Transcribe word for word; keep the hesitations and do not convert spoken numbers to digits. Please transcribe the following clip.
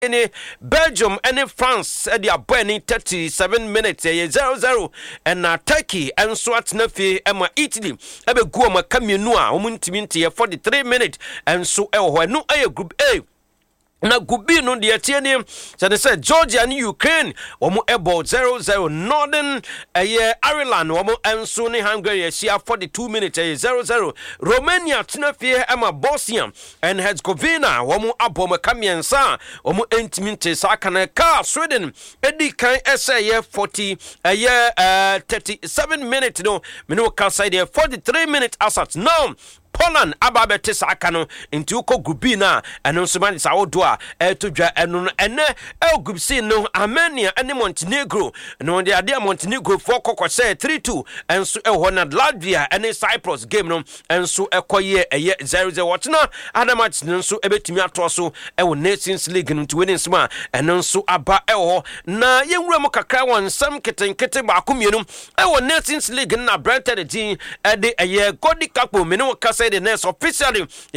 in Belgium and France at the Abeni thirty-seven minutes zero zero and uh, Turkey and Swat Nafi and Italy ebe guama kaminua omuntiminti forty-three minutes and so eh no eh group A na gubi no de atieni so they say Georgia and Ukraine omo ebo zero zero Northern eh Ireland omo enso ne Hungary share forty-two minutes zero zero Romania tunafie ama Bosnia and Herzegovina omo abom kamiensa omo entiminti sakana ka Sweden edi kan essay forty eh thirty-seven minutes no me no ka side forty-three minutes asat no Poland ababete sakano into uko gubina eno nsumani sa odwa e to dwa eno ene e group C no Armenia ene Montenegro no de ade Montenegro for kokose three two enso e ho na Latvia ene Cyprus game no enso ekoye eye zero zero watna Adamat nso ebetimi atoso e wo Nations League no to win nsuma eno nso aba e ho na yenwura mo kakra won sam ketenkete ba akomienu e wo Nations League na Brentford din e de eye Godi Kakpo me no say the next officially